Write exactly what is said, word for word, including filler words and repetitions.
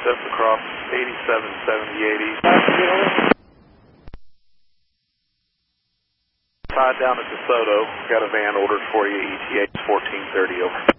access across eighty-seven seventy-eight east. Tied down at DeSoto. Got a van ordered for you, E T H fourteen thirty, over.